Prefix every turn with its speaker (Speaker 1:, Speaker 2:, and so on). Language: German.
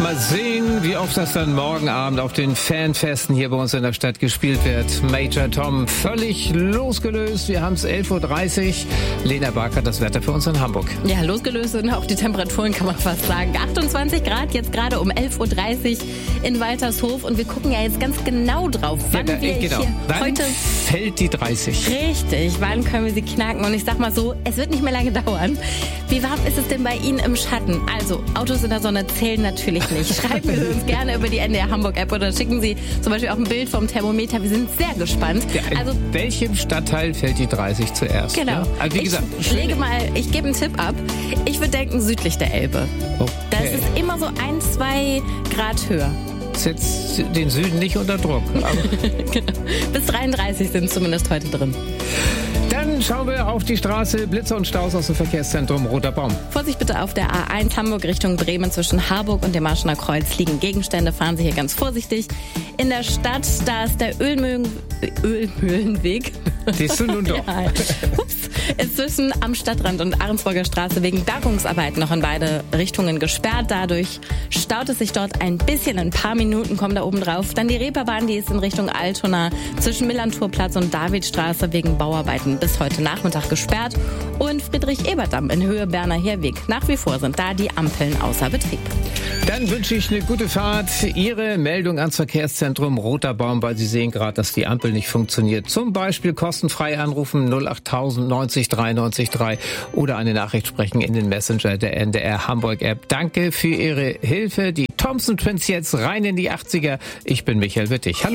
Speaker 1: Mal sehen, wie oft das dann morgen Abend auf den Fanfesten hier bei uns in der Stadt gespielt wird. Major Tom völlig losgelöst. Wir haben es 11.30 Uhr. Lena Barker, das Wetter für uns in Hamburg.
Speaker 2: Ja, losgelöst sind auch die Temperaturen, kann man fast sagen. 28 Grad jetzt gerade um 11.30 Uhr in Waltershof. Und wir gucken ja jetzt ganz genau drauf, wann wir hier
Speaker 1: dann
Speaker 2: heute...
Speaker 1: fällt die 30.
Speaker 2: Richtig, wann können wir sie knacken? Und ich sag mal so, es wird nicht mehr lange dauern. Wie warm ist es denn bei Ihnen im Schatten? Also, Autos in der Sonne zählen natürlich nicht. Schreiben Sie uns gerne über die NDR Hamburg App oder schicken Sie zum Beispiel auch ein Bild vom Thermometer. Wir sind sehr gespannt.
Speaker 1: Ja, in welchem Stadtteil fällt die 30 zuerst?
Speaker 2: Genau.
Speaker 1: Ja? Also wie gesagt,
Speaker 2: ich gebe einen Tipp ab. Ich würde denken, südlich der Elbe.
Speaker 1: Okay.
Speaker 2: Da ist es immer so 1-2 Grad höher.
Speaker 1: Setzt den Süden nicht unter Druck.
Speaker 2: Genau. Bis 33 sind zumindest heute drin.
Speaker 1: Dann schauen wir auf die Straße. Blitzer und Staus aus dem Verkehrszentrum Roter Baum.
Speaker 2: Vorsicht bitte auf der A1 Hamburg Richtung Bremen. Zwischen Harburg und dem Marschener Kreuz liegen Gegenstände. Fahren Sie hier ganz vorsichtig. In der Stadt, da ist der Ölmühlenweg.
Speaker 1: Siehst du nun doch.
Speaker 2: Ja, ups, ist zwischen am Stadtrand und Ahrensburger Straße wegen Bergungsarbeiten noch in beide Richtungen gesperrt. Dadurch staut es sich dort ein bisschen. Ein paar Minuten kommen da oben drauf. Dann die Reeperbahn, die ist in Richtung Altona zwischen Millantorplatz und Davidstraße wegen Bauarbeiten bis heute Nachmittag gesperrt. Und Friedrich-Ebert-Damm in Höhe Berner Heerweg. Nach wie vor sind da die Ampeln außer Betrieb.
Speaker 1: Dann wünsche ich eine gute Fahrt. Ihre Meldung ans Verkehrszentrum Roter Baum, weil Sie sehen gerade, dass die Ampel nicht funktioniert. Zum Beispiel kostenfrei anrufen 08000 90 93 3 oder eine Nachricht sprechen in den Messenger der NDR Hamburg App. Danke für Ihre Hilfe. Die Thompson Twins jetzt rein in die 80er. Ich bin Michael Wittig. Hallo.